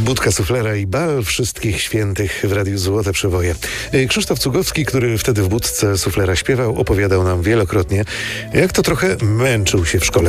Budka Suflera i bal wszystkich świętych w Radiu Złote Przewoje. Krzysztof Cugowski, który wtedy w Budce Suflera śpiewał, opowiadał nam wielokrotnie, jak to trochę męczył się w szkole